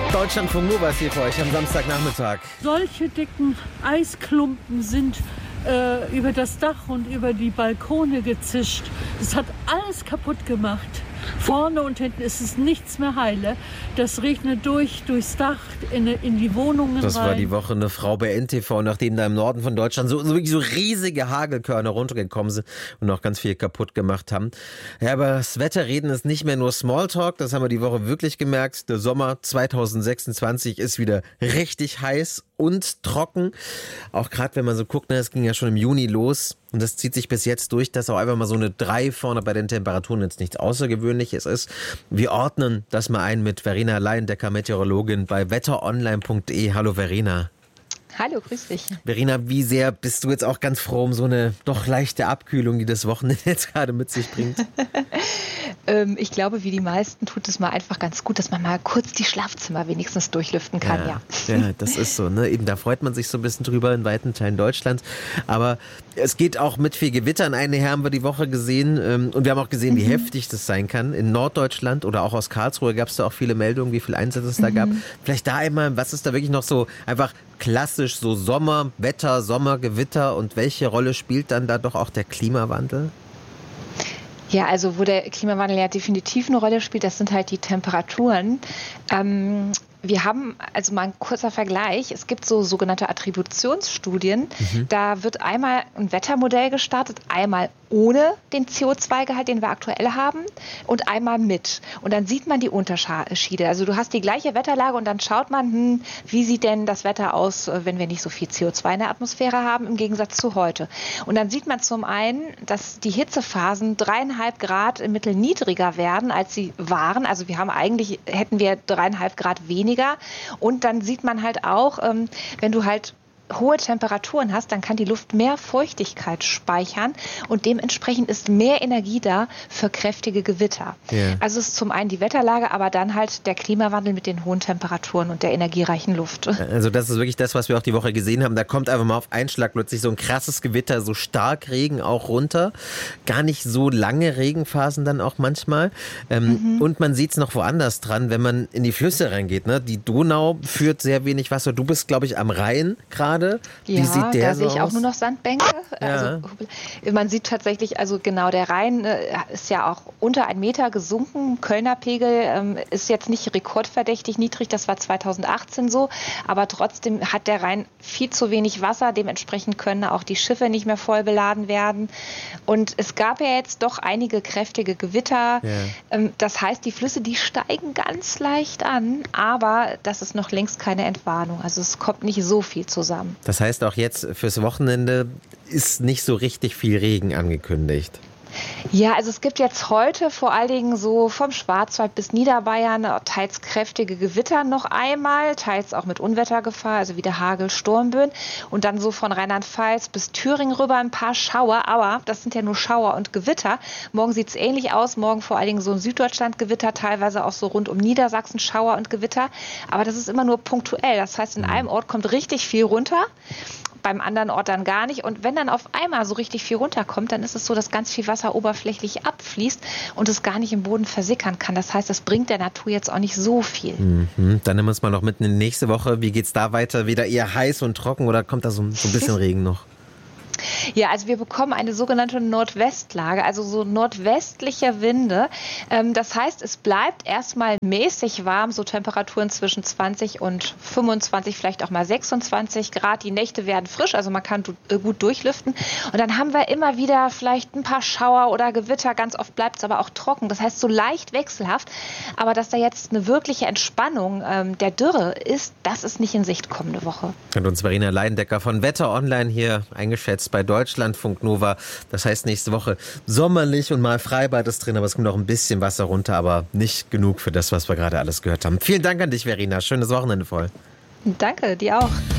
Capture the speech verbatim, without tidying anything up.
Deutschlandfunk Nova ist hier für euch am Samstagnachmittag. Solche dicken Eisklumpen sind äh, über das Dach und über die Balkone gezischt. Das hat alles kaputt gemacht. Vorne und hinten ist es nichts mehr heile. Das regnet durch, durchs Dach, in, in die Wohnungen Das rein. war die Woche eine Frau bei N T V, nachdem da im Norden von Deutschland so, so wirklich so riesige Hagelkörner runtergekommen sind und auch ganz viel kaputt gemacht haben. Ja, aber das Wetter reden ist nicht mehr nur Smalltalk, das haben wir die Woche wirklich gemerkt. Der Sommer zwanzig sechsundzwanzig ist wieder richtig heiß und trocken. Auch gerade wenn man so guckt, es ging ja schon im Juni los. Und das zieht sich bis jetzt durch, dass auch einfach mal so eine drei vorne bei den Temperaturen jetzt nichts Außergewöhnliches ist. Wir ordnen das mal ein mit Verena Laiendecker, Meteorologin bei wetter online punkt de. Hallo Verena. Hallo, grüß dich. Verena, wie sehr bist du jetzt auch ganz froh um so eine doch leichte Abkühlung, die das Wochenende jetzt gerade mit sich bringt? ähm, ich glaube, wie die meisten tut es mal einfach ganz gut, dass man mal kurz die Schlafzimmer wenigstens durchlüften kann. Ja, ja. ja das ist so. Ne? Eben, da freut man sich so ein bisschen drüber in weiten Teilen Deutschlands. Aber es geht auch mit viel Gewittern einher, haben wir die Woche gesehen. Und wir haben auch gesehen, wie mhm. heftig das sein kann. In Norddeutschland oder auch aus Karlsruhe gab es da auch viele Meldungen, wie viel Einsätze es da mhm. gab. Vielleicht da einmal, was ist da wirklich noch so einfach klassisch so Sommerwetter, Sommergewitter und welche Rolle spielt dann da doch auch der Klimawandel? Ja, also wo der Klimawandel ja definitiv eine Rolle spielt, das sind halt die Temperaturen. Ähm, wir haben, also mal ein kurzer Vergleich, es gibt so sogenannte Attributionsstudien, mhm. da wird einmal ein Wettermodell gestartet, einmal ohne den C O zwei Gehalt, den wir aktuell haben, und einmal mit. Und dann sieht man die Unterschiede. Also du hast die gleiche Wetterlage und dann schaut man, hm, wie sieht denn das Wetter aus, wenn wir nicht so viel C O zwei in der Atmosphäre haben, im Gegensatz zu heute. Und dann sieht man zum einen, dass die Hitzephasen dreieinhalb Grad im Mittel niedriger werden, als sie waren. Also wir haben eigentlich, hätten wir dreieinhalb Grad weniger. Und dann sieht man halt auch, ähm, wenn du halt hohe Temperaturen hast, dann kann die Luft mehr Feuchtigkeit speichern und dementsprechend ist mehr Energie da für kräftige Gewitter. Yeah. Also es ist zum einen die Wetterlage, aber dann halt der Klimawandel mit den hohen Temperaturen und der energiereichen Luft. Also das ist wirklich das, was wir auch die Woche gesehen haben. Da kommt einfach mal auf einen Schlag plötzlich so ein krasses Gewitter, so stark Regen auch runter. Gar nicht so lange Regenphasen dann auch manchmal. Ähm, mhm. Und man sieht es noch woanders dran, wenn man in die Flüsse reingeht. Ne? Die Donau führt sehr wenig Wasser. Du bist, glaube ich, am Rhein gerade. Wie ja, sieht der da so sehe ich aus? auch nur noch Sandbänke. Ja. Also, man sieht tatsächlich, also genau, der Rhein äh, ist ja auch unter einen Meter gesunken. Kölner Pegel ähm, ist jetzt nicht rekordverdächtig niedrig, das war zweitausendachtzehn so, aber trotzdem hat der Rhein viel zu wenig Wasser, dementsprechend können auch die Schiffe nicht mehr voll beladen werden. Und es gab ja jetzt doch einige kräftige Gewitter. Ja. Ähm, das heißt, die Flüsse, die steigen ganz leicht an, aber das ist noch längst keine Entwarnung. Also es kommt nicht so viel zusammen. Das heißt, auch jetzt fürs Wochenende ist nicht so richtig viel Regen angekündigt. Ja, also es gibt jetzt heute vor allen Dingen so vom Schwarzwald bis Niederbayern teils kräftige Gewitter noch einmal, teils auch mit Unwettergefahr, also wieder Hagel, Sturmböen und dann so von Rheinland-Pfalz bis Thüringen rüber ein paar Schauer, aber das sind ja nur Schauer und Gewitter. Morgen sieht es ähnlich aus, morgen vor allen Dingen so ein Süddeutschland-Gewitter, teilweise auch so rund um Niedersachsen Schauer und Gewitter, aber das ist immer nur punktuell, das heißt in einem Ort kommt richtig viel runter, beim anderen Ort dann gar nicht. Und wenn dann auf einmal so richtig viel runterkommt, dann ist es so, dass ganz viel Wasser oberflächlich abfließt und es gar nicht im Boden versickern kann. Das heißt, das bringt der Natur jetzt auch nicht so viel. Mhm. Dann nehmen wir uns mal noch mitten in die nächste Woche. Wie geht's da weiter? Wieder eher heiß und trocken oder kommt da so, so ein bisschen Regen noch? Ja, also wir bekommen eine sogenannte Nordwestlage, also so nordwestliche Winde. Ähm, das heißt, es bleibt erstmal mäßig warm, so Temperaturen zwischen zwanzig und fünfundzwanzig, vielleicht auch mal sechsundzwanzig Grad. Die Nächte werden frisch, also man kann gut durchlüften. Und dann haben wir immer wieder vielleicht ein paar Schauer oder Gewitter. Ganz oft bleibt es aber auch trocken. Das heißt, so leicht wechselhaft. Aber dass da jetzt eine wirkliche Entspannung ähm, der Dürre ist, das ist nicht in Sicht kommende Woche. Und uns Verena Laiendecker von Wetter Online hier eingeschätzt bei Deutschlandfunk Nova. Das heißt nächste Woche sommerlich und mal Freibad ist drin, aber es kommt auch ein bisschen Wasser runter, aber nicht genug für das, was wir gerade alles gehört haben. Vielen Dank an dich, Verena. Schönes Wochenende voll. Danke, dir auch.